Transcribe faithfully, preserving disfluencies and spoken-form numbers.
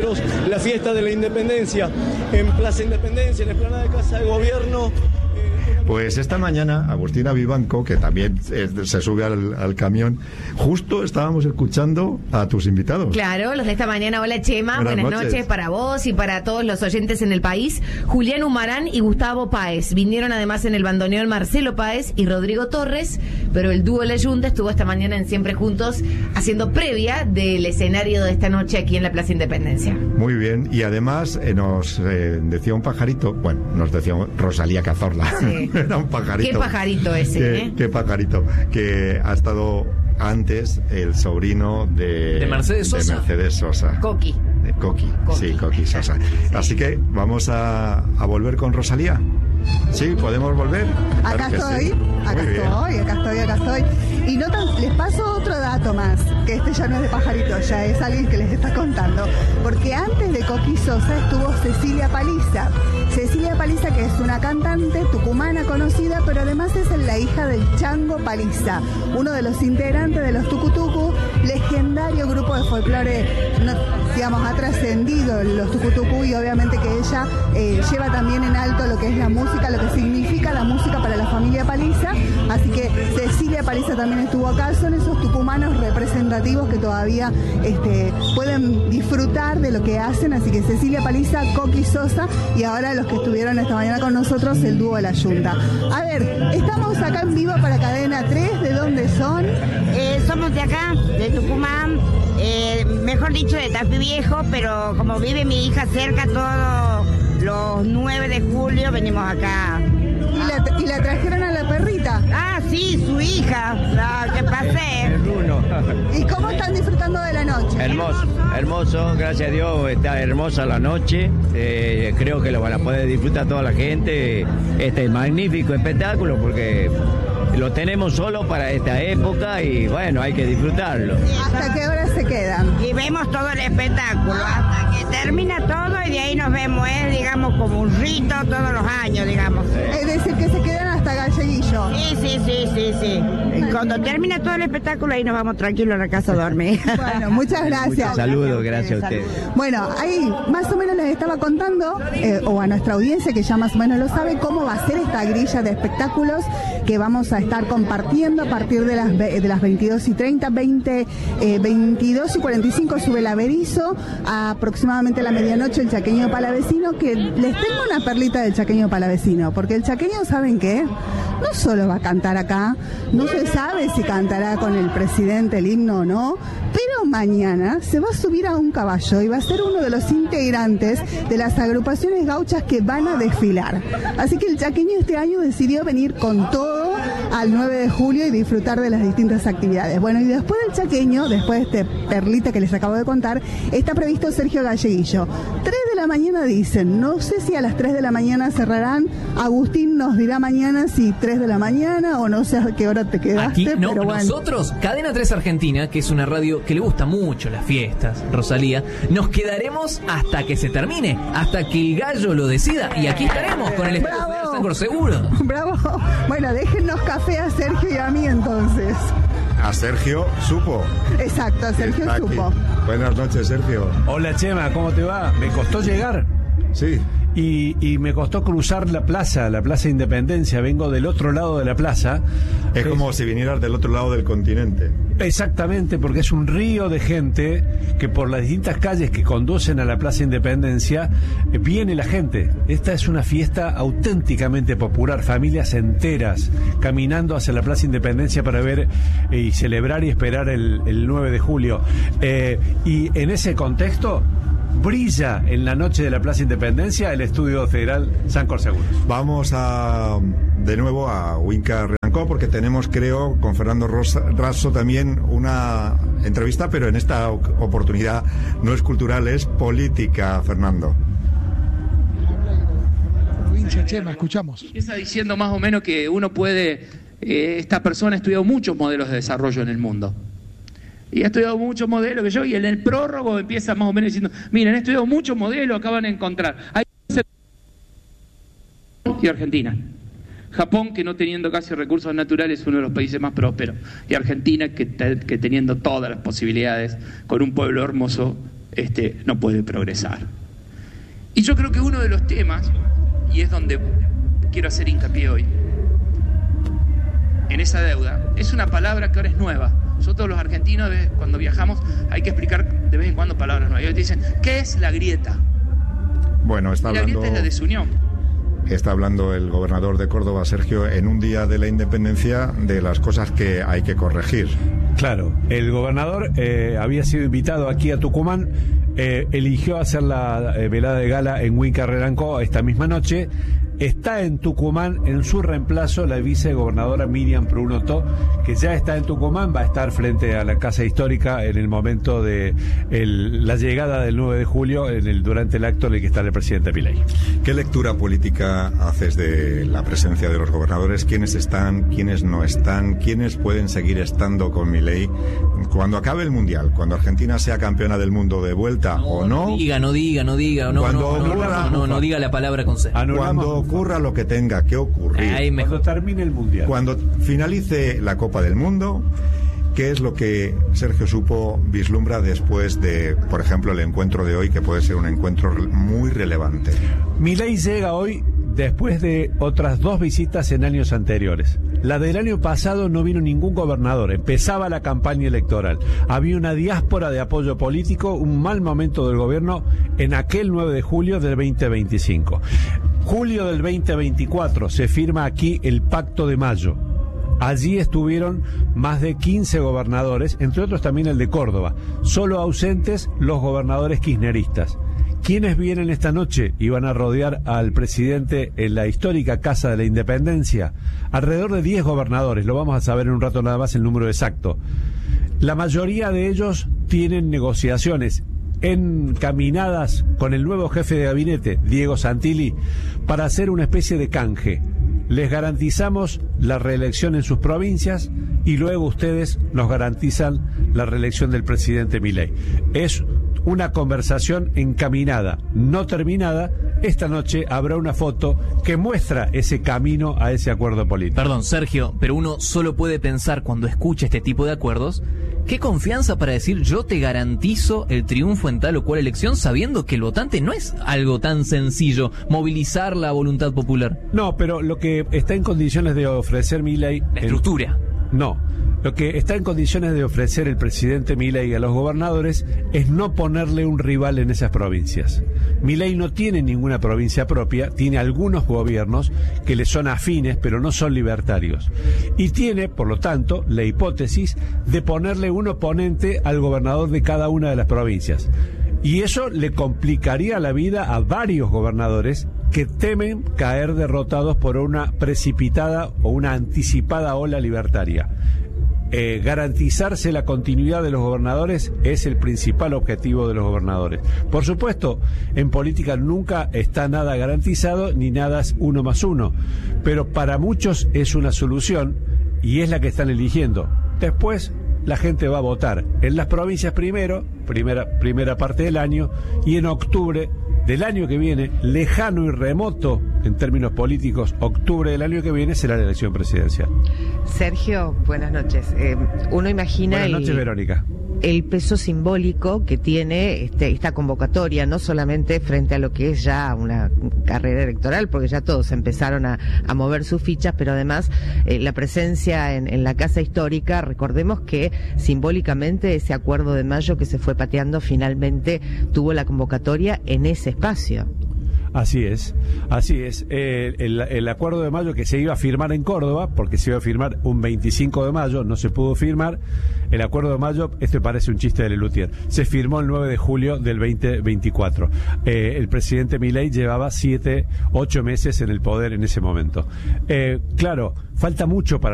nosotros la fiesta de la Independencia en Plaza Independencia, en la explanada de Casa de Gobierno. Pues esta mañana Agustina Vivanco, que también eh, se sube al, al camión, justo estábamos escuchando a tus invitados. Claro, los de esta mañana. Hola Chema, buenas, buenas noches. noches para vos y para todos los oyentes en el país. Julián Humarán y Gustavo Páez. Vinieron además en el bandoneón Marcelo Páez y Rodrigo Torres, pero el dúo La Yunta estuvo esta mañana en Siempre Juntos haciendo previa del escenario de esta noche aquí en la Plaza Independencia. Muy bien, y además eh, nos eh, decía un pajarito, bueno, nos decía Rosalía Cazorla. Sí. Era un pajarito. Qué pajarito ese, qué, ¿eh? Qué pajarito. Que ha estado antes el sobrino de... De Mercedes Sosa. De Mercedes Sosa. Coqui. De Coqui, Coqui. sí, Coqui Sosa. Sí. Así que vamos a, a volver con Rosalía. ¿Sí? ¿Podemos volver? Acá Claro estoy, sí. acá estoy, acá estoy, acá estoy. Y no tan, les paso otro dato más, que este ya no es de pajarito, ya es alguien que les está contando. Porque antes de Coqui Sosa estuvo Cecilia Paliza. Cecilia Paliza, que es una cantante tucumana conocida, pero además es la hija del Chango Paliza, uno de los integrantes de los Tucutucu, legendario grupo de folclore, no, digamos, ha trascendido los Tucutucu, y obviamente que ella eh, lleva también en alto lo que es la música, lo que significa la música para la familia Paliza. Así que Cecilia Paliza también estuvo acá. Son esos tucumanos representativos que todavía este, pueden disfrutar de lo que hacen. Así que Cecilia Paliza, Coqui Sosa, y ahora los que estuvieron esta mañana con nosotros, el dúo de La Yunta. A ver, estamos acá en vivo para Cadena tres. ¿De dónde son? Eh, somos de acá, de Tucumán, eh, mejor dicho de Tafí Viejo, pero como vive mi hija cerca, todos los nueve de julio venimos acá. ¿Y la, y la trajeron a la perrita? Ah, sí, su hija, la que pasé. Bruno. ¿Y cómo están disfrutando de la noche? Hermoso, hermoso, gracias a Dios, está hermosa la noche. Eh, creo que lo van a poder disfrutar toda la gente. Este magnífico espectáculo, porque lo tenemos solo para esta época y bueno, hay que disfrutarlo. ¿Hasta qué hora se quedan? Y vemos todo el espectáculo, hasta que termina todo y de ahí nos vemos, es digamos como un rito todos los años, digamos. Es decir, que se quedan hasta Galleguillo. Sí, sí, sí, sí, sí. Cuando termina todo el espectáculo ahí nos vamos tranquilos a la casa a dormir. Bueno, muchas gracias. Saludos, gracias a ustedes. Bueno, ahí más o menos les estaba contando, eh, o a nuestra audiencia que ya más o menos lo sabe, cómo va a ser esta grilla de espectáculos que vamos a estar compartiendo a partir de las, de las veintidós y treinta, veinte, eh, veintidós y cuarenta y cinco sube el Averizo, a aproximadamente la medianoche el Chaqueño Palavecino, que les tengo una perlita del Chaqueño Palavecino, porque el chaqueño, ¿saben qué? No solo va a cantar acá, no se sabe si cantará con el presidente el himno o no, pero mañana se va a subir a un caballo y va a ser uno de los integrantes de las agrupaciones gauchas que van a desfilar. Así que el chaqueño este año decidió venir con todo al nueve de julio y disfrutar de las distintas actividades. Bueno, y después del chaqueño, después de este perlita que les acabo de contar, está previsto Sergio Galleguillo. tres de la mañana dicen, no sé si a las tres de la mañana cerrarán, Agustín nos dirá mañana si tres de la mañana o no sé a qué hora te quedaste. Aquí, no, pero bueno. Nosotros, Cadena tres Argentina, que es una radio que le gusta mucho las fiestas, Rosalía, nos quedaremos hasta que se termine, hasta que el gallo lo decida, y aquí estaremos con el Estadio Federal Sangro seguro. Bravo. Bueno, déjennos café a Sergio y a mí entonces. A Sergio supo. Exacto, a Sergio Está supo. aquí. Buenas noches, Sergio. Hola Chema, ¿cómo te va? Me costó llegar. Sí. Y, y me costó cruzar la plaza, la Plaza Independencia. Vengo del otro lado de la plaza. Es como si vinieras del otro lado del continente. Exactamente, porque es un río de gente que por las distintas calles que conducen a la Plaza Independencia eh, viene la gente. Esta es una fiesta auténticamente popular, familias enteras caminando hacia la Plaza Independencia para ver eh, y celebrar y esperar el, el nueve de julio. Eh, y en ese contexto brilla en la noche de la Plaza Independencia el Estudio Federal Sancor Seguros. Vamos a de nuevo a Huinca Reancó, porque tenemos, creo, con Fernando Rosa, Raso también una entrevista, pero en esta oportunidad no es cultural, es política, Fernando. Provincia, Chema, escuchamos. Empieza diciendo más o menos que uno puede, eh, esta persona ha estudiado muchos modelos de desarrollo en el mundo. Y ha estudiado muchos modelos que yo, y en el prólogo empieza más o menos diciendo, miren, he estudiado muchos modelos, acaban de encontrar. Hay y Argentina. Japón, que no teniendo casi recursos naturales es uno de los países más prósperos. Y Argentina, que, que teniendo todas las posibilidades, con un pueblo hermoso, este, no puede progresar. Y yo creo que uno de los temas, y es donde quiero hacer hincapié hoy, en esa deuda, es una palabra que ahora es nueva. Nosotros los argentinos, cuando viajamos, hay que explicar de vez en cuando palabras nuevas. Ellos dicen, ¿qué es la grieta? Bueno, está y la hablando... grieta es la desunión. Está hablando el gobernador de Córdoba, Sergio, en un día de la independencia, de las cosas que hay que corregir. Claro, el gobernador eh, había sido invitado aquí a Tucumán, eh, eligió hacer la eh, velada de gala en Huinca Reranco esta misma noche. Está en Tucumán en su reemplazo la vicegobernadora Miriam Prunoto, que ya está en Tucumán, va a estar frente a la Casa Histórica en el momento de el, la llegada del nueve de julio, en el, durante el acto en el que está el presidente Milei. ¿Qué lectura política haces de la presencia de los gobernadores? ¿Quiénes están, quiénes no están, quiénes pueden seguir estando con Milei cuando acabe el Mundial, cuando Argentina sea campeona del mundo de vuelta no, o no? No diga, no diga, no diga, no, cuando no, no, ocurra, no, no, no diga la palabra con C. Cuando ocurra lo que tenga que ocurrir, Ay, cuando termine el Mundial, cuando finalice la Copa del Mundo, ¿qué es lo que Sergio Supo vislumbra después de, por ejemplo, el encuentro de hoy, que puede ser un encuentro muy relevante? Milei llega hoy después de otras dos visitas en años anteriores. La del año pasado no vino ningún gobernador, empezaba la campaña electoral. Había una diáspora de apoyo político, un mal momento del gobierno en aquel nueve de julio del veinte veinticinco. Julio del veinte veinticuatro se firma aquí el Pacto de Mayo. Allí estuvieron más de quince gobernadores, entre otros también el de Córdoba, solo ausentes los gobernadores kirchneristas. ¿Quiénes vienen esta noche y van a rodear al presidente en la histórica Casa de la Independencia? Alrededor de diez gobernadores, lo vamos a saber en un rato nada más el número exacto. La mayoría de ellos tienen negociaciones encaminadas con el nuevo jefe de gabinete, Diego Santilli, para hacer una especie de canje. Les garantizamos la reelección en sus provincias y luego ustedes nos garantizan la reelección del presidente Milei. Es una conversación encaminada, no terminada. Esta noche habrá una foto que muestra ese camino a ese acuerdo político. Perdón, Sergio, pero uno solo puede pensar cuando escucha este tipo de acuerdos, qué confianza para decir yo te garantizo el triunfo en tal o cual elección, sabiendo que el votante no es algo tan sencillo, movilizar la voluntad popular. No, pero lo que está en condiciones de ofrecer Milei... La estructura. En... No. Lo que está en condiciones de ofrecer el presidente Milei a los gobernadores es no ponerle un rival en esas provincias. Milei no tiene ninguna provincia propia, tiene algunos gobiernos que le son afines, pero no son libertarios. Y tiene, por lo tanto, la hipótesis de ponerle un oponente al gobernador de cada una de las provincias. Y eso le complicaría la vida a varios gobernadores que temen caer derrotados por una precipitada o una anticipada ola libertaria. Eh, garantizarse la continuidad de los gobernadores es el principal objetivo de los gobernadores. Por supuesto, en política nunca está nada garantizado ni nada es uno más uno, pero para muchos es una solución y es la que están eligiendo. Después la gente va a votar en las provincias primero, primera, primera parte del año, y en octubre del año que viene, lejano y remoto en términos políticos, octubre del año que viene será la elección presidencial. Sergio, buenas noches. Eh, uno imagina buenas noches, el, Verónica. el peso simbólico que tiene este, esta convocatoria, no solamente frente a lo que es ya una carrera electoral, porque ya todos empezaron a, a mover sus fichas, pero además eh, la presencia en, en la Casa Histórica. Recordemos que simbólicamente ese acuerdo de mayo que se fue pateando finalmente tuvo la convocatoria en ese espacio. Así es, así es. Eh, el, el acuerdo de mayo que se iba a firmar en Córdoba, porque se iba a firmar un veinticinco de mayo, no se pudo firmar. El acuerdo de mayo, este parece un chiste de Lelutier, se firmó el nueve de julio del veinte veinticuatro. Eh, el presidente Milei llevaba siete, ocho meses en el poder en ese momento. Eh, claro, falta mucho para